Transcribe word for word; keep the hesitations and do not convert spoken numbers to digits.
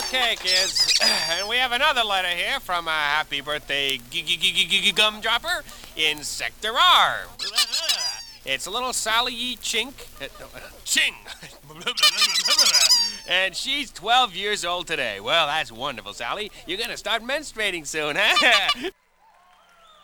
Okay, kids, and we have another letter here from a happy birthday g g g g g gumdropper in Sector R. It's a little Sally E. Chink. Uh, no, uh, Ching! And she's twelve years old today. Well, that's wonderful, Sally. You're gonna start menstruating soon, huh?